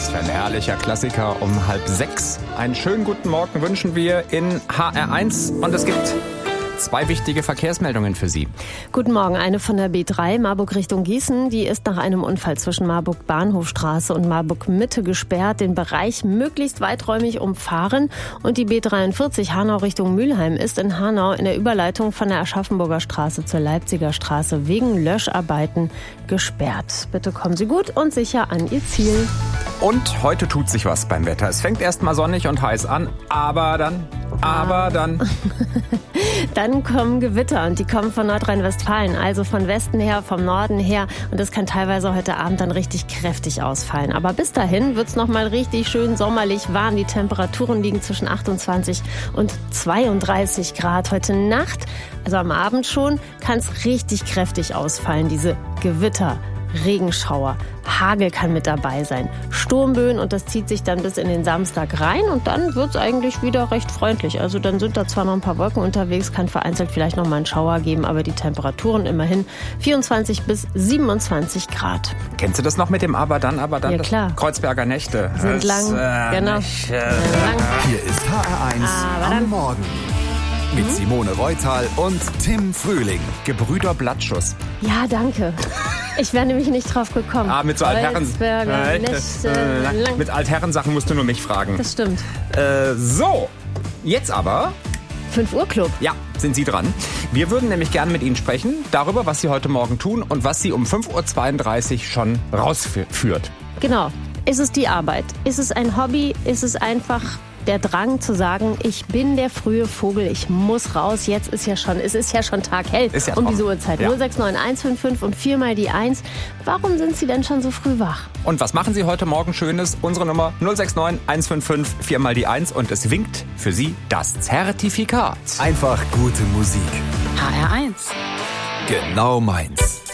Was für ein herrlicher Klassiker um 5:30. Einen schönen guten Morgen wünschen wir in HR1 und es gibt 2 wichtige Verkehrsmeldungen für Sie. Guten Morgen, eine von der B3 Marburg Richtung Gießen. Die ist nach einem Unfall zwischen Marburg Bahnhofstraße und Marburg Mitte gesperrt. Den Bereich möglichst weiträumig umfahren. Und die B43 Hanau Richtung Mülheim ist in Hanau in der Überleitung von der Aschaffenburger Straße zur Leipziger Straße wegen Löscharbeiten gesperrt. Bitte kommen Sie gut und sicher an Ihr Ziel. Und heute tut sich was beim Wetter. Es fängt erst mal sonnig und heiß an, aber dann. Dann kommen Gewitter und die kommen von Nordrhein-Westfalen, also von Westen her, vom Norden her. Und das kann teilweise heute Abend dann richtig kräftig ausfallen. Aber bis dahin wird's noch mal richtig schön sommerlich warm. Die Temperaturen liegen zwischen 28 und 32 Grad. Heute Nacht, also am Abend schon, kann es richtig kräftig ausfallen, diese Gewitter. Regenschauer, Hagel kann mit dabei sein, Sturmböen und das zieht sich dann bis in den Samstag rein und dann wird es eigentlich wieder recht freundlich. Also dann sind da zwar noch ein paar Wolken unterwegs, kann vereinzelt vielleicht noch mal einen Schauer geben, aber die Temperaturen immerhin 24 bis 27 Grad. Kennst du das noch mit dem Aber dann? Ja, klar. Kreuzberger Nächte. Sind lang, genau. Hier ist HR1 am Morgen. Mit Simone Reutal und Tim Frühling. Gebrüder Blattschuss. Ja, danke. Ich wäre nämlich nicht drauf gekommen. Mit so Kreuzberger Nächte lang. Mit Altherrensachen musst du nur mich fragen. Das stimmt. So, jetzt aber 5 Uhr Club. Ja, sind Sie dran. Wir würden nämlich gerne mit Ihnen sprechen darüber, was Sie heute Morgen tun und was Sie um 5:32 Uhr schon rausführt. Genau. Ist es die Arbeit? Ist es ein Hobby? Ist es einfach der Drang zu sagen, ich bin der frühe Vogel, ich muss raus, es ist ja schon taghell ist ja um diese Uhrzeit. Ja. 069 155 und 4 mal die 1. Warum sind Sie denn schon so früh wach? Und was machen Sie heute Morgen Schönes? Unsere Nummer 069 155 4 mal die 1 und es winkt für Sie das Zertifikat. Einfach gute Musik. HR1. Genau meins.